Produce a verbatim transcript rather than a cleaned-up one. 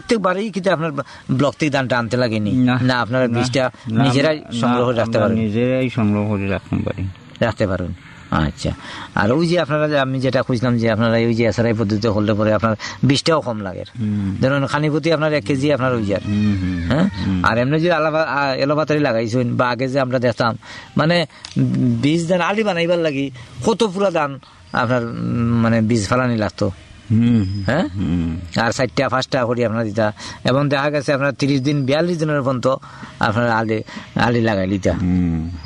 প্রত্যেকবারই কিন্তু আপনার ব্লক থেকে ধানটা আনতে লাগেনি না? আপনারা বীজটা নিজেরাই সংগ্রহ করে রাখতে পারেন? নিজেরাই সংগ্রহ করে রাখতে পারি, রাখতে পারেন। আচ্ছা, আর ওই যে আপনারা আমি যেটা খুঁজলাম যে আপনারা ওই যে এসআরআই পদ্ধতিতে করলে পরে আপনার বীজটাও কম লাগে, ধরুন খানি প্রতি আপনার এক কেজি আপনার ওই যার, হ্যাঁ। আর এমনি যদি আলাদা এলোপাতারি লাগাইছেন বা আগে যে আমরা দেখতাম মানে বীজ ধান আলি বানাইবার লাগি কত পুরা ধান আপনার মানে বীজ ফালানি লাগতো, হ্যাঁ। আর চারটা পাঁচটা করি আপনার দিতা, এবং দেখা গেছে আপনার তিরিশ দিন বিয়াল্লিশ দিনের পর্যন্ত আপনার আলি আলি লাগাই দিতা।